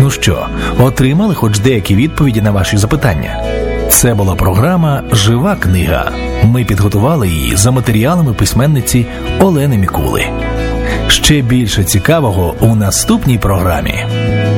Ну що, отримали хоч деякі відповіді на ваші запитання? Це була програма «Жива книга». Ми підготували її за матеріалами письменниці Олени Мікули. Ще більше цікавого у наступній програмі.